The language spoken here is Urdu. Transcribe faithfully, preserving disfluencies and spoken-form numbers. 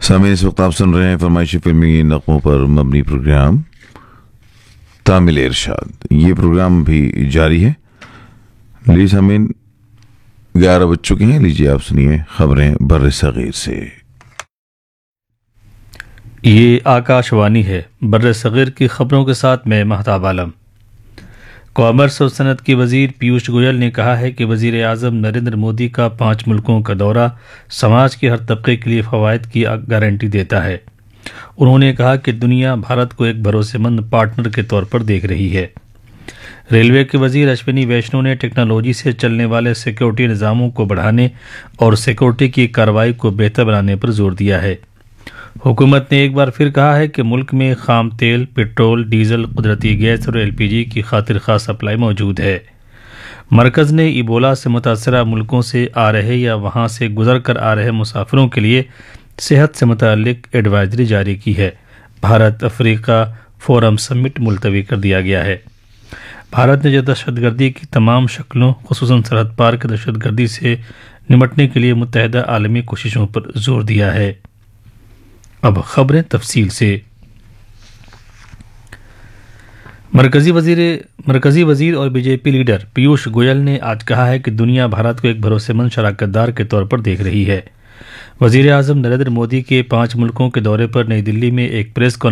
سامعین، اس وقت آپ سن رہے ہیں فرمائشی فلمی نغموں پر مبنی پروگرام تامل ارشاد۔ یہ پروگرام بھی جاری ہے۔ لیجیے سامعین، گیارہ بج چکے ہیں، لیجیے آپ سنیے خبریں بر صغیر سے۔ یہ آکاش وانی ہے۔ بر صغیر کی خبروں کے ساتھ میں مہتاب عالم۔ کامرس اور صنعت کے وزیر پیوش گوئل نے کہا ہے کہ وزیر اعظم نریندر مودی کا پانچ ملکوں کا دورہ سماج کے ہر طبقے کے لیے فوائد کی گارنٹی دیتا ہے۔ انہوں نے کہا کہ دنیا بھارت کو ایک بھروسے مند پارٹنر کے طور پر دیکھ رہی ہے۔ ریلوے کے وزیر اشونی ویشنو نے ٹیکنالوجی سے چلنے والے سیکورٹی نظاموں کو بڑھانے اور سیکورٹی کی کارروائی کو بہتر بنانے پر زور دیا ہے۔ حکومت نے ایک بار پھر کہا ہے کہ ملک میں خام تیل، پٹرول، ڈیزل، قدرتی گیس اور ایل پی جی کی خاطر خواہ سپلائی موجود ہے۔ مرکز نے ایبولا سے متاثرہ ملکوں سے آ رہے یا وہاں سے گزر کر آ رہے مسافروں کے لیے صحت سے متعلق ایڈوائزری جاری کی ہے۔ بھارت افریقہ فورم سمٹ ملتوی کر دیا گیا ہے۔ بھارت نے دہشت گردی کی تمام شکلوں خصوصاً سرحد پار کی دہشت گردی سے نمٹنے کے لیے متحدہ عالمی کوششوں پر زور دیا ہے۔ اب خبریں تفصیل سے۔ مرکزی وزیر مرکزی وزیر اور B J P leader Piyush Goyal نے آج کہا ہے کہ دنیا بھارت کو ایک بھروسے مند شراکت دار کے طور پر دیکھ رہی ہے۔ وزیر اعظم نریندر مودی کے پانچ ملکوں کے دورے پر نئی دلی میں ایک پریس کانفرنس